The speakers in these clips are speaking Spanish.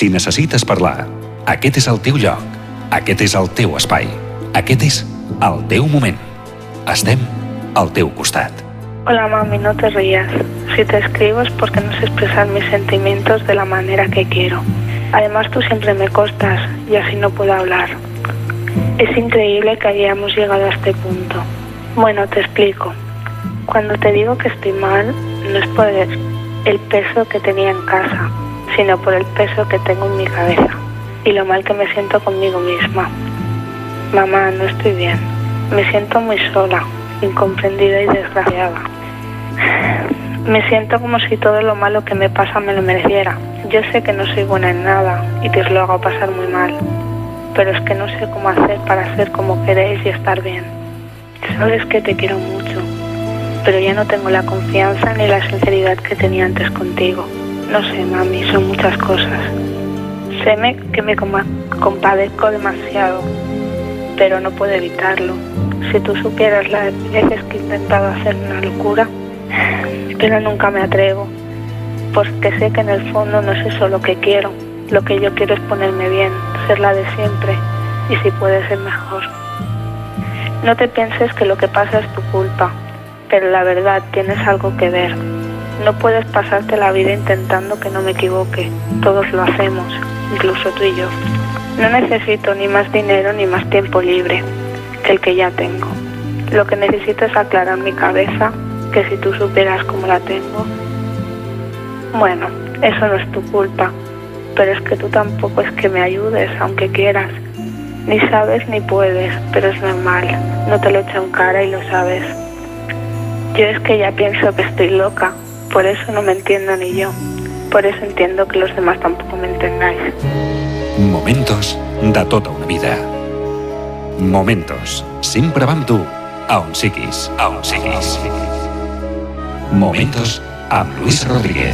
Si necessites parlar, aquest és el teu lloc. Aquest és el teu espai. Aquest és el teu moment. Estem al teu costat. Hola mami, no te rías. Si te escribo es porque no sé expresar mis sentimientos de la manera que quiero. Además tú siempre me costas y así no puedo hablar. Es increíble que hayamos llegado a este punto. Bueno, te explico. Cuando te digo que estoy mal, no es por el peso que tenía en casa, sino por el peso que tengo en mi cabeza y lo mal que me siento conmigo misma. Mamá, no estoy bien. Me siento muy sola, incomprendida y desgraciada. Me siento como si todo lo malo que me pasa me lo mereciera. Yo sé que no soy buena en nada y que os lo hago pasar muy mal, pero es que no sé cómo hacer para ser como queréis y estar bien. Sabes que te quiero mucho, pero ya no tengo la confianza ni la sinceridad que tenía antes contigo. No sé, mami, son muchas cosas. Sé que me compadezco demasiado, pero no puedo evitarlo. Si tú supieras las veces que he intentado hacer una locura, pero nunca me atrevo, porque sé que en el fondo no es eso lo que quiero. Lo que yo quiero es ponerme bien, ser la de siempre, y si puede ser mejor. No te pienses que lo que pasa es tu culpa, pero la verdad tienes algo que ver. No puedes pasarte la vida intentando que no me equivoque. Todos lo hacemos, incluso tú y yo. No necesito ni más dinero ni más tiempo libre que el que ya tengo. Lo que necesito es aclarar mi cabeza, que si tú supieras cómo la tengo... Bueno, eso no es tu culpa, pero es que tú tampoco es que me ayudes, aunque quieras. Ni sabes ni puedes, pero es normal. No te lo echo en cara y lo sabes. Yo es que ya pienso que estoy loca, por eso no me entiendo ni yo. Por eso entiendo que los demás tampoco me entendáis. Momentos de tota una vida. Momentos. Sempre va amb tu, a on siguis, a on siguis. Momentos amb Luis Rodríguez.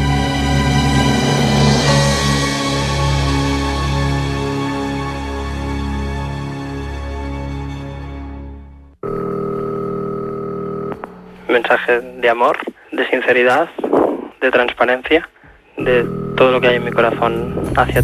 Mensaje de amor, de sinceridad, de transparencia, de todo lo que hay en mi corazón hacia ti.